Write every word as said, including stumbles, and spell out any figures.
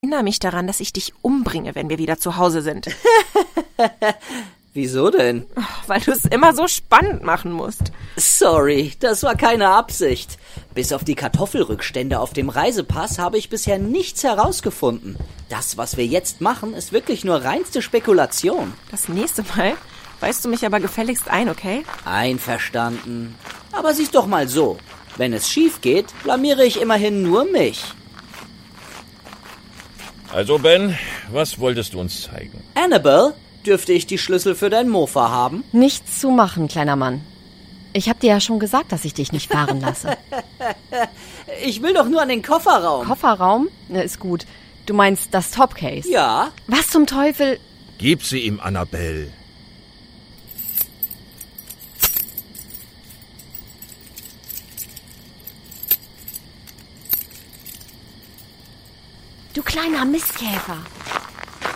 Erinnere mich daran, dass ich dich umbringe, wenn wir wieder zu Hause sind. Wieso denn? Weil du es immer so spannend machen musst. Sorry, das war keine Absicht. Bis auf die Kartoffelrückstände auf dem Reisepass habe ich bisher nichts herausgefunden. Das, was wir jetzt machen, ist wirklich nur reinste Spekulation. Das nächste Mal weist du mich aber gefälligst ein, okay? Einverstanden. Aber sieh's doch mal so. Wenn es schief geht, blamiere ich immerhin nur mich. Also Ben, was wolltest du uns zeigen? Annabelle, dürfte ich die Schlüssel für dein Mofa haben? Nichts zu machen, kleiner Mann. Ich hab dir ja schon gesagt, dass ich dich nicht fahren lasse. Ich will doch nur an den Kofferraum. Kofferraum? Na, ist gut. Du meinst das Topcase? Ja. Was zum Teufel? Gib sie ihm, Annabelle. Du kleiner Mistkäfer.